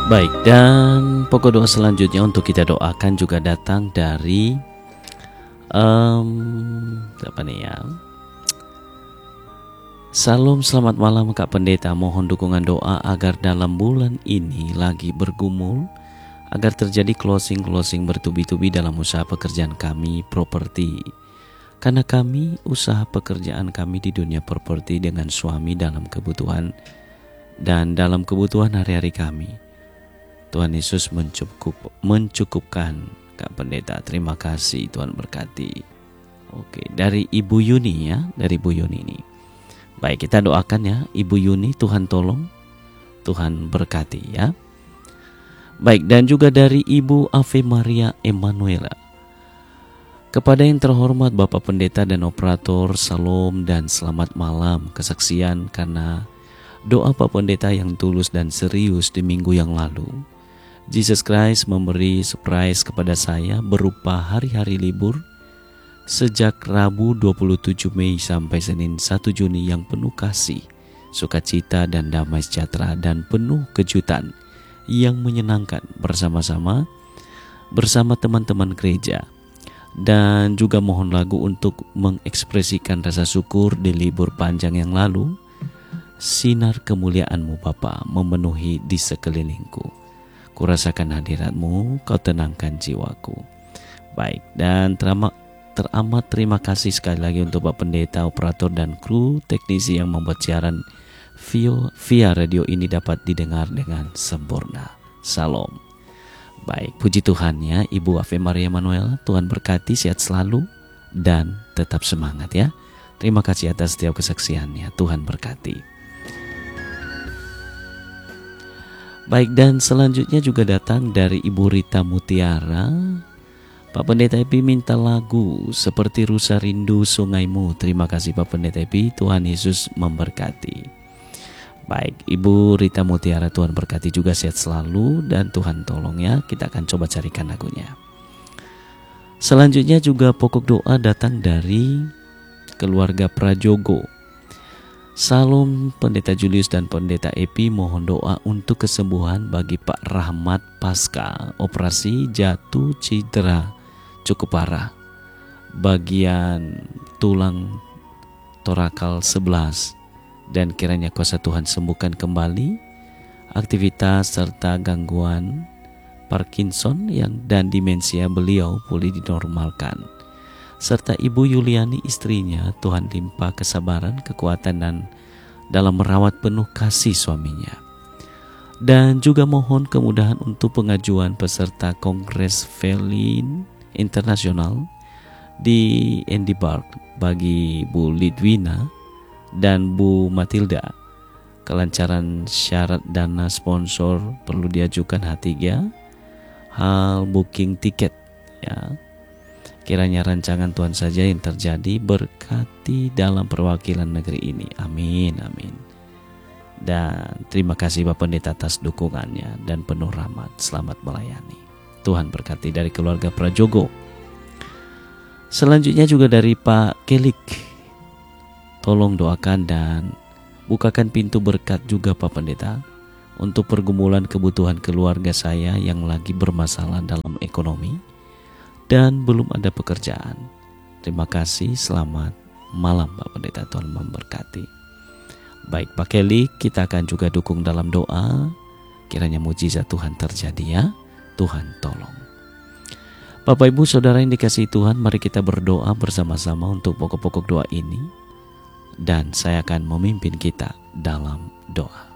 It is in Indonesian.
Baik, dan pokok doa selanjutnya untuk kita doakan juga datang dari apa nih ya? Salam, selamat malam Kak Pendeta. Mohon dukungan doa agar dalam bulan ini lagi bergumul, agar terjadi closing bertubi-tubi dalam usaha pekerjaan kami properti. Karena kami usaha pekerjaan kami di dunia properti dengan suami dalam kebutuhan dan dalam kebutuhan hari-hari kami. Tuhan Yesus mencukupkan Kak Pendeta. Terima kasih, Tuhan berkati. Oke, dari Ibu Yuni ya, dari Ibu Yuni ini. Baik, kita doakan ya Ibu Yuni, Tuhan tolong, Tuhan berkati ya. Baik, dan juga dari Ibu Ave Maria Emanuela. Kepada yang terhormat Bapak Pendeta dan Operator, Salam dan selamat malam. Kesaksian karena doa Pak Pendeta yang tulus dan serius di minggu yang lalu. Jesus Christ memberi surprise kepada saya berupa hari-hari libur sejak Rabu 27 Mei sampai Senin 1 Juni yang penuh kasih, sukacita dan damai sejahtera dan penuh kejutan yang menyenangkan bersama-sama bersama teman-teman gereja. Dan juga mohon lagu untuk mengekspresikan rasa syukur di libur panjang yang lalu. Sinar kemuliaan-Mu Bapa memenuhi di sekelilingku. Kurasakan hadirat-Mu, Kau tenangkan jiwaku. Baik, dan teramat terima kasih sekali lagi untuk Pak Pendeta, Operator dan kru teknisi yang membuat siaran via radio ini dapat didengar dengan sempurna. Salam. Baik, puji Tuhan ya, Ibu Ave Maria Emanuela, Tuhan berkati, sehat selalu dan tetap semangat ya. Terima kasih atas setiap kesaksiannya, Tuhan berkati. Baik, dan selanjutnya juga datang dari Ibu Rita Mutiara. Pak Pendeta Epi minta lagu seperti Rusa Rindu Sungaimu. Terima kasih Pak Pendeta Epi, Tuhan Yesus memberkati. Baik, Ibu Rita Mutiara, Tuhan berkati juga, sehat selalu dan Tuhan tolong ya. Kita akan coba carikan lagunya. Selanjutnya juga pokok doa datang dari keluarga Prajogo. Salam Pendeta Julius dan Pendeta Epi, mohon doa untuk kesembuhan bagi Pak Rahmat pasca operasi jatuh cedera cukup parah bagian tulang torakal 11, dan kiranya kuasa Tuhan sembuhkan kembali aktivitas serta gangguan Parkinson dan demensia beliau pulih dinormalkan. Serta Ibu Yuliani istrinya, Tuhan limpah kesabaran, kekuatan dan dalam merawat penuh kasih suaminya. Dan juga mohon kemudahan untuk pengajuan peserta Kongres Felin Internasional di Edinburgh bagi Bu Lidwina dan Bu Matilda. Kelancaran syarat dana sponsor perlu diajukan H3, hal booking tiket ya. Kiranya rancangan Tuhan saja yang terjadi, berkati dalam perwakilan negeri ini. Amin, amin. Dan terima kasih Bapak Pendeta atas dukungannya dan penuh rahmat. Selamat melayani. Tuhan berkati dari keluarga Prajogo. Selanjutnya juga dari Pak Kelik. Tolong doakan dan bukakan pintu berkat juga Pak Pendeta untuk pergumulan kebutuhan keluarga saya yang lagi bermasalah dalam ekonomi dan belum ada pekerjaan. Terima kasih, selamat malam Pak Pendeta, Tuhan memberkati. Baik Pak Kelly, kita akan juga dukung dalam doa. Kiranya mujizat Tuhan terjadi ya. Tuhan tolong. Bapak Ibu Saudara yang dikasihi Tuhan, mari kita berdoa bersama-sama untuk pokok-pokok doa ini. Dan saya akan memimpin kita dalam doa.